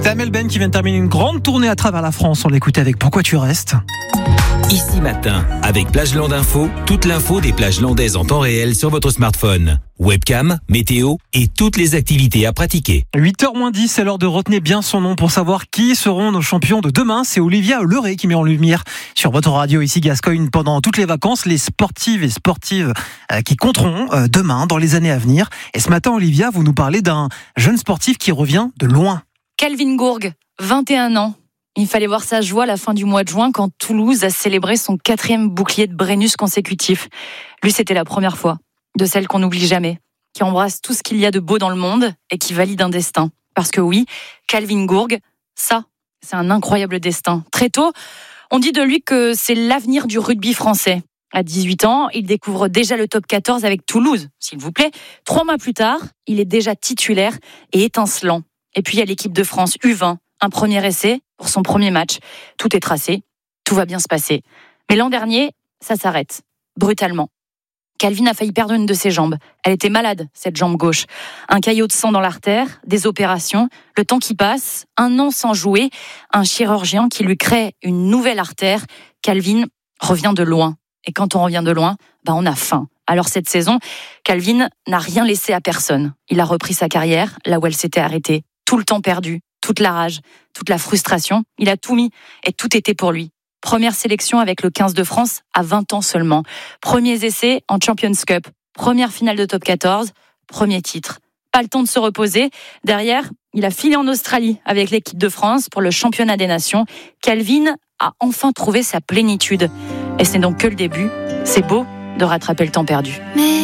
Amel Ben qui vient de terminer une grande tournée à travers la France. On l'écoutait avec Pourquoi tu restes. Ici Matin, avec Plageland Info, toute l'info des plages landaises en temps réel sur votre smartphone. Webcam, météo et toutes les activités à pratiquer. 8h-10, c'est l'heure de retenir bien son nom pour savoir qui seront nos champions de demain. C'est Olivia Leray qui met en lumière sur votre radio ici Gascogne pendant toutes les vacances les sportives et sportives qui compteront demain dans les années à venir. Et ce matin, Olivia, vous nous parlez d'un jeune sportif qui revient de loin. Kelvin Gourg, 21 ans. Il fallait voir sa joie à la fin du mois de juin quand Toulouse a célébré son 4e bouclier de Brennus consécutif. Lui, c'était la première fois, de celle qu'on n'oublie jamais, qui embrasse tout ce qu'il y a de beau dans le monde et qui valide un destin. Parce que oui, Kelvin Gourg, ça, c'est un incroyable destin. Très tôt, on dit de lui que c'est l'avenir du rugby français. À 18 ans, il découvre déjà le top 14 avec Toulouse, s'il vous plaît. 3 mois plus tard, il est déjà titulaire et étincelant. Et puis il y a l'équipe de France U20, un premier essai pour son premier match. Tout est tracé, tout va bien se passer. Mais l'an dernier, ça s'arrête, brutalement. Kelvin a failli perdre une de ses jambes. Elle était malade, cette jambe gauche. Un caillot de sang dans l'artère, des opérations, le temps qui passe, 1 an sans jouer, un chirurgien qui lui crée une nouvelle artère. Kelvin revient de loin. Et quand on revient de loin, on a faim. Alors cette saison, Kelvin n'a rien laissé à personne. Il a repris sa carrière là où elle s'était arrêtée. Tout le temps perdu, toute la rage, toute la frustration. Il a tout mis et tout était pour lui. Première sélection avec le 15 de France à 20 ans seulement. Premiers essais en Champions Cup. Première finale de top 14. Premier titre. Pas le temps de se reposer. Derrière, il a filé en Australie avec l'équipe de France pour le championnat des nations. Kelvin a enfin trouvé sa plénitude. Et c'est donc que le début. C'est beau de rattraper le temps perdu.